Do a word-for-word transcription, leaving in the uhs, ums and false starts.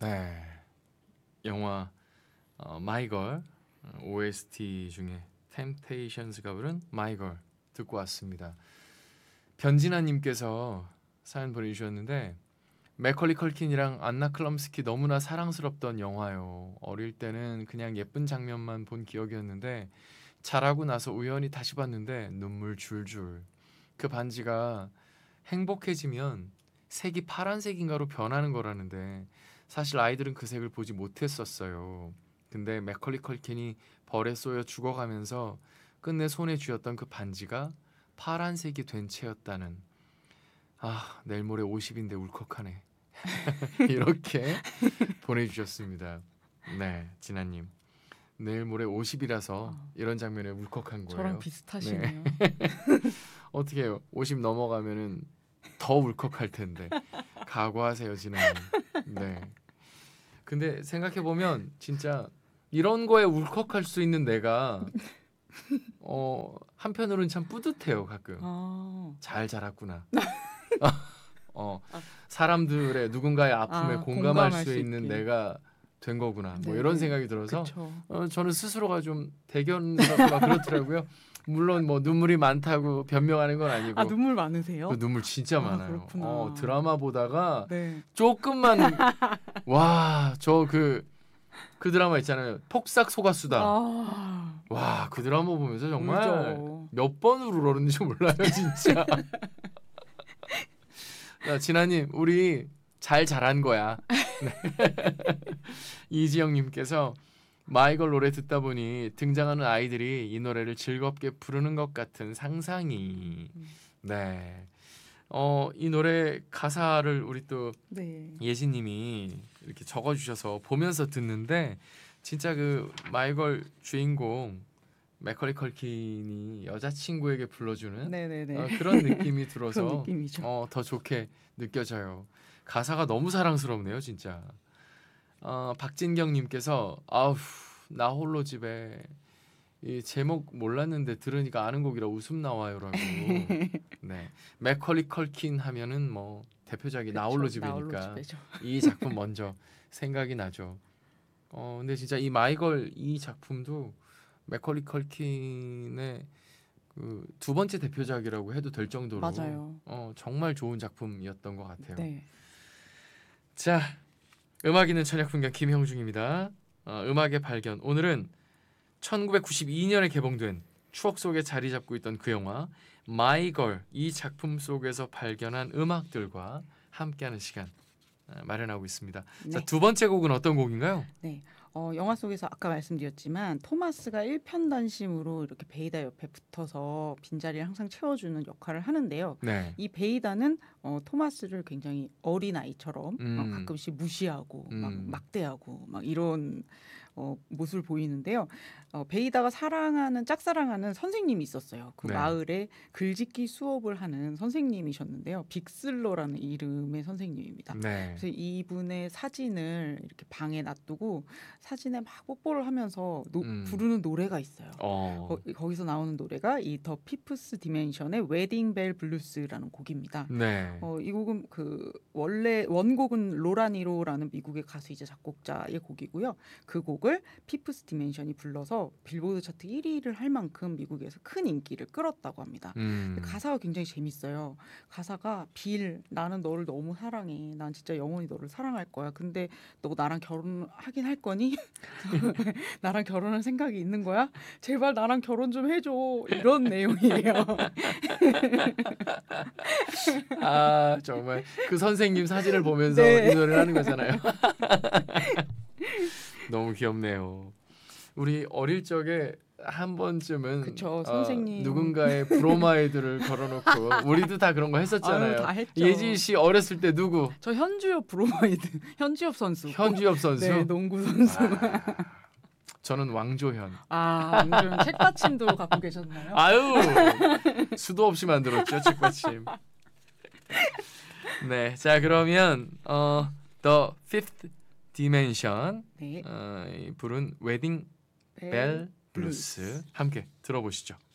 네, 영화 어, 마이걸 오에스티 중에 템테이션스가 부른 마이걸 듣고 왔습니다. 변진아님께서 사연 보내주셨는데 맥컬리 컬킨이랑 안나 클럼스키 너무나 사랑스럽던 영화요. 어릴 때는 그냥 예쁜 장면만 본 기억이었는데 자라고 나서 우연히 다시 봤는데 눈물 줄줄. 그 반지가 행복해지면 색이 파란색인가로 변하는 거라는데 사실 아이들은 그 색을 보지 못했었어요. 근데 맥컬리 컬킨이 벌에 쏘여 죽어가면서 끝내 손에 쥐었던 그 반지가 파란색이 된 채였다는. 아, 내일 모레 오십인데 울컥하네. 이렇게 보내주셨습니다. 네, 진아님. 내일 모레 오십이라서 어. 이런 장면에 울컥한 거예요. 저랑 비슷하시네요. 네. 어떻게 해요? 오십 넘어가면은 더 울컥할 텐데 각오하세요, 진아님. 네. 근데 생각해 보면 진짜 이런 거에 울컥할 수 있는 내가 어 한편으로는 참 뿌듯해요, 가끔. 아, 잘 자랐구나. 어 사람들의 누군가의 아픔에 아, 공감할 공감할 수 수 있는 있게. 내가 된 거구나. 뭐 네네. 이런 생각이 들어서 그쵸. 어, 저는 스스로가 좀 대견하고 막 그렇더라고요. 물론 뭐 눈물이 많다고 변명하는 건 아니고 아, 눈물 많으세요? 그 눈물 진짜 아, 많아요. 그렇구나. 어, 드라마 보다가 네. 조금만 와, 저 그 그 드라마 있잖아요. 폭삭 속았수다. 아, 와, 그 드라마 보면서 정말 울죠. 몇 번으로 울었는지 몰라요, 진짜. 자, 진아님, 우리 잘 자란 거야. 네. 이지영님께서 마이걸 노래 듣다 보니 등장하는 아이들이 이 노래를 즐겁게 부르는 것 같은 상상이. 음. 네. 어, 이 노래 가사를 우리 또 네. 예진님이 이렇게 적어주셔서 보면서 듣는데 진짜 그 마이걸 주인공 맥컬리 컬킨이 여자친구에게 불러주는 네네네. 어, 그런 느낌이 그런 들어서 느낌이죠. 어, 더 좋게 느껴져요. 가사가 너무 사랑스럽네요, 진짜. 어, 박진경님께서 아우 나 홀로 집에 이 제목 몰랐는데 들으니까 아는 곡이라 웃음 나와요라고. 네, 맥컬리 컬킨 하면은 뭐 대표작이 나 홀로 그쵸, 나 홀로 집이니까 집에죠. 이 작품 먼저 생각이 나죠. 어, 근데 진짜 이 마이걸 이 작품도 맥컬리 컬킨의 그 두 번째 대표작이라고 해도 될 정도로 맞아요. 어, 정말 좋은 작품이었던 것 같아요. 네. 자, 음악 있는 저녁 풍경 김형중입니다. 어, 음악의 발견. 오늘은 천구백구십이 년에 개봉된 추억 속에 자리 잡고 있던 그 영화 마이걸 이 작품 속에서 발견한 음악들과 함께하는 시간 어, 마련하고 있습니다. 네. 자, 두 번째 곡은 어떤 곡인가요? 네. 어, 영화 속에서 아까 말씀드렸지만 토마스가 일편단심으로 이렇게 베이다 옆에 붙어서 빈자리를 항상 채워주는 역할을 하는데요. 네. 이 베이다는 어, 토마스를 굉장히 어린 아이처럼 음. 어, 가끔씩 무시하고 막 음. 막대하고 막 이런 어, 모습을 보이는데요. 어, 베이다가 사랑하는 짝사랑하는 선생님이 있었어요. 그 네. 마을에 글짓기 수업을 하는 선생님이셨는데요. 빅슬러라는 이름의 선생님입니다. 네. 그래서 이분의 사진을 이렇게 방에 놔두고 사진에 막 뽀뽀를 하면서 노, 음. 부르는 노래가 있어요. 어. 거, 거기서 나오는 노래가 이 더 피프스 디멘션의 웨딩 벨 블루스라는 곡입니다. 네. 어, 이 곡은 그 원래 원곡은 로라니로라는 미국의 가수이자 작곡자의 곡이고요. 그 곡을 피프스 디멘션이 불러서 빌보드 차트 일 위를 할 만큼 미국에서 큰 인기를 끌었다고 합니다. 음. 근데 가사가 굉장히 재밌어요. 가사가 빌 나는 너를 너무 사랑해. 난 진짜 영원히 너를 사랑할 거야. 근데 너 나랑 결혼하긴 할 거니? 나랑 결혼할 생각이 있는 거야? 제발 나랑 결혼 좀 해줘. 이런 내용이에요. 아, 정말 그 선생님 사진을 보면서 네. 이 노래를 하는 거잖아요. 너무 귀엽네요. 우리 어릴 적에 한 번쯤은 그쵸, 어, 선생님. 누군가의 브로마이드를 걸어놓고 우리도 다 그런 거 했었잖아요. 아유, 다 했죠. 예지 씨 어렸을 때 누구? 저 현주엽 브로마이드. 현주엽 선수. 현주엽 선수. 네, 농구 선수. 아, 저는 왕조현. 아, 요즘 책받침도 갖고 계셨나요? 아유, 수도 없이 만들었죠 책받침. 네, 자 그러면 어, The Fifth Dimension 네. 어, 이 부른 웨딩 벨 벨 블루스 함께 들어보시죠.